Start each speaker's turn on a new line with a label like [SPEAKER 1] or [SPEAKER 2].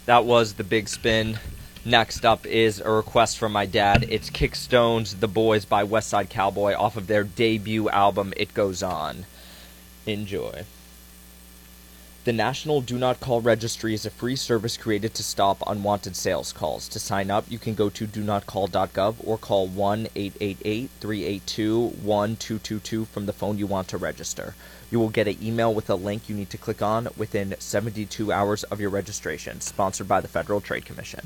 [SPEAKER 1] That was the big spin. Next up is a request from my dad. It's Kickstone's The Boys by Westside Cowboy off of their debut album, It Goes On. Enjoy. The National Do Not Call Registry is a free service created to stop unwanted sales calls. To sign up, you can go to donotcall.gov or call 1-888-382-1222 from the phone you want to register. You will get an email with a link you need to click on within 72 hours of your registration. Sponsored by the Federal Trade Commission.